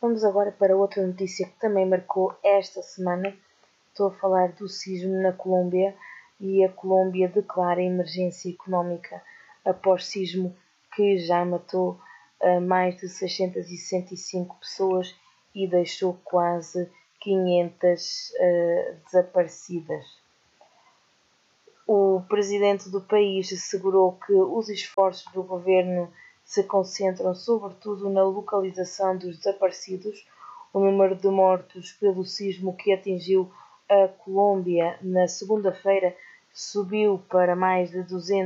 Vamos agora para outra notícia que também marcou esta semana. Estou a falar do sismo na Colômbia e a Colômbia declara emergência económica após sismo que já matou mais de 665 pessoas e deixou quase 500 desaparecidas. O presidente do país assegurou que os esforços do governo se concentram sobretudo na localização dos desaparecidos. O número de mortos pelo sismo que atingiu a Colômbia na segunda-feira subiu para mais de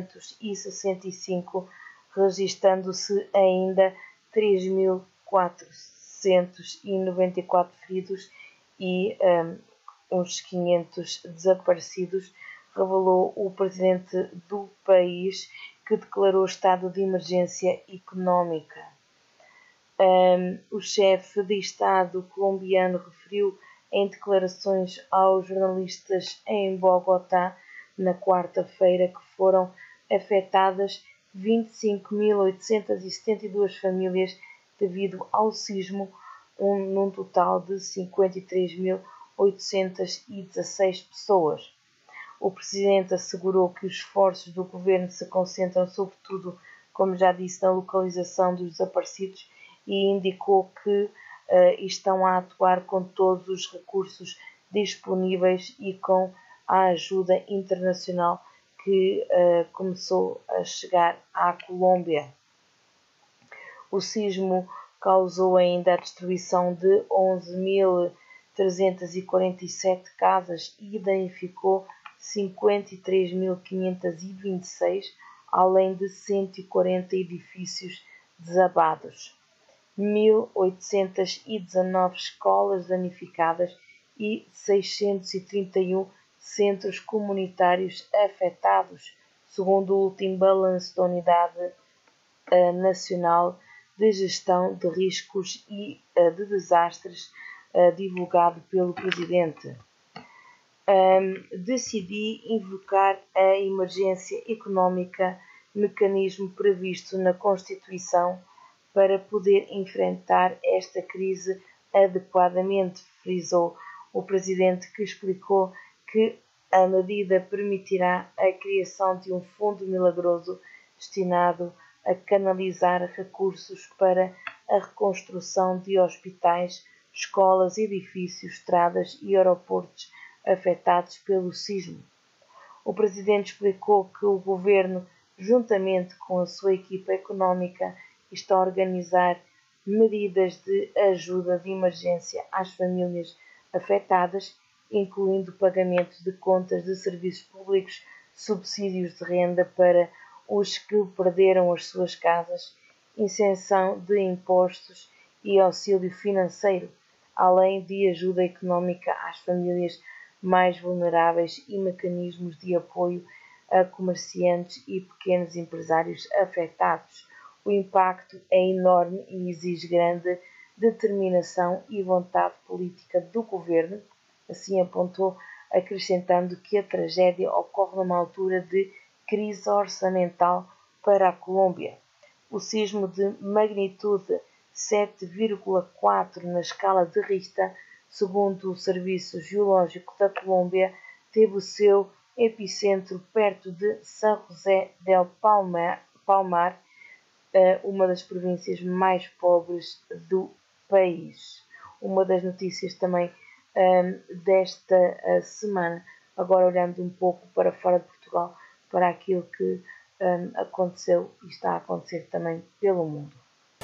265, registando-se ainda 3.494 feridos e uns 500 desaparecidos, revelou o presidente do país, que declarou estado de emergência económica. O chefe de Estado colombiano referiu em declarações aos jornalistas em Bogotá na quarta-feira que foram afetadas 25.872 famílias devido ao sismo, num total de 53.816 pessoas. O presidente assegurou que os esforços do governo se concentram sobretudo, como já disse, na localização dos desaparecidos e indicou que estão a atuar com todos os recursos disponíveis e com a ajuda internacional que começou a chegar à Colômbia. O sismo causou ainda a destruição de 11.347 casas e danificou 53.526, além de 140 edifícios desabados, 1.819 escolas danificadas e 631 centros comunitários afetados, segundo o último balanço da Unidade Nacional de Gestão de Riscos e de Desastres, divulgado pelo presidente. Decidi invocar a emergência económica, mecanismo previsto na Constituição, para poder enfrentar esta crise adequadamente, frisou o presidente, que explicou que a medida permitirá a criação de um fundo milagroso destinado a canalizar recursos para a reconstrução de hospitais, escolas, edifícios, estradas e aeroportos afetados pelo sismo. O presidente explicou que o governo, juntamente com a sua equipa económica, está a organizar medidas de ajuda de emergência às famílias afetadas, incluindo pagamento de contas de serviços públicos, subsídios de renda para os que perderam as suas casas, isenção de impostos e auxílio financeiro, além de ajuda económica às famílias mais vulneráveis e mecanismos de apoio a comerciantes e pequenos empresários afetados. O impacto é enorme e exige grande determinação e vontade política do governo, assim apontou, acrescentando que a tragédia ocorre numa altura de crise orçamental para a Colômbia. O sismo de magnitude 7,4 na escala de Richter, segundo o Serviço Geológico da Colômbia, teve o seu epicentro perto de San José del Palmar, uma das províncias mais pobres do país. Uma das notícias também desta semana, agora olhando um pouco para fora de Portugal, para aquilo que aconteceu e está a acontecer também pelo mundo.